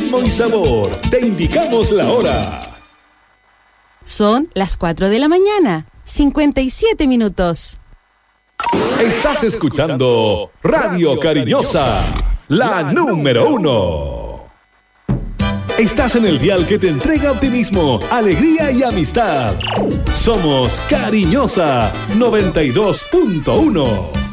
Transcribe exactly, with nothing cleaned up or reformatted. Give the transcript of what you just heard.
ritmo y sabor. Te indicamos la hora. Son las cuatro de la mañana, cincuenta y siete minutos. Estás escuchando Radio Cariñosa, la número uno. Estás en el dial que te entrega optimismo, alegría y amistad. Somos Cariñosa noventa y dos punto uno.